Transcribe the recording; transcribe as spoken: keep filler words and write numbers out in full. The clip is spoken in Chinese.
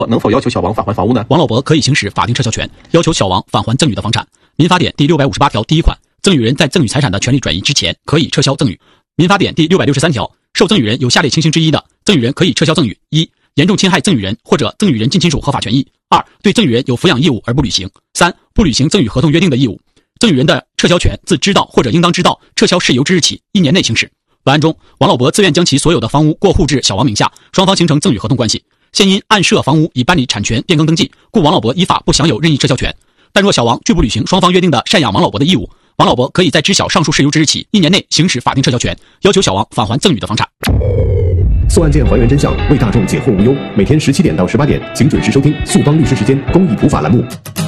能否要求小王返还房屋呢？ 王老伯可以行使法定撤销权，要求小王返还赠与的房产。民法典第六百五十八条第一款，赠与人在赠与财产的权利转移之前，可以撤销赠与。民法典第六百六十三条，受赠与人有下列情形之一的，赠与人可以撤销赠与：一、严重侵害赠与人或者赠与人近亲属合法权益；二、对赠与人有抚养义务而不履行；三、不履行赠与合同约定的义务。赠与人的撤销权自知道或者应当知道撤销事由之日起一年内行使。本案中，王老伯自愿将其所有的房屋过户至小王名下，双方形成赠与合同关系。现因按涉房屋已办理产权变更登记，故王老伯依法不享有任意撤销权。但若小王拒不履行双方约定的赡养王老伯的义务，王老伯可以在知晓上述事由之日起一年内行使法定撤销权，要求小王返还赠与的房产。 速案件还原真相，为大众解惑无忧。每天十七点到十八点，请准时收听速帮律师时间公益普法栏目。